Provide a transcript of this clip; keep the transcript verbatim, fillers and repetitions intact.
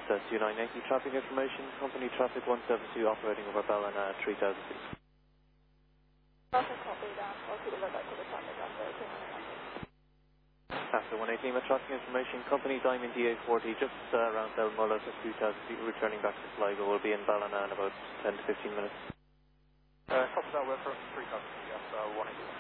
uh, two nine eighty traffic information, company traffic one seven two operating over Ballina three thousand feet. Traffic copy that. I'll see the red light to the traffic after two nine eighty. After one eighteen with traffic information, company Diamond D A forty just uh, around Belmullah for two thousand feet, returning back to Sligo. Will be in Ballina in about ten to fifteen minutes. Uh, copy that, we're for three thousand feet, yes, uh, one eighty.